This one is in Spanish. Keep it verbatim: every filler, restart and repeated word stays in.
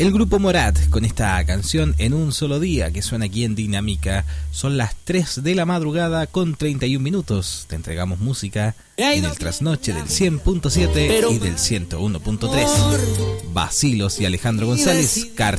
El grupo Morat con esta canción En un solo día que suena aquí en Dinámica. Son las tres de la madrugada con treinta y un minutos. Te entregamos música en el trasnoche del cien punto siete y del ciento uno punto tres. Bacilos y Alejandro González, Carta